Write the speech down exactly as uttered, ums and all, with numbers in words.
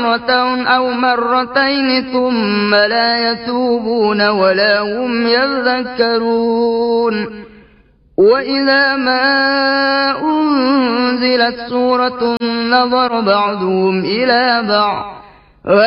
مرة أو مرتين ثم لا يتوبون ولا هم يذكرون. وإذا ما أنزلت سورة نظر بعضهم إلى بعض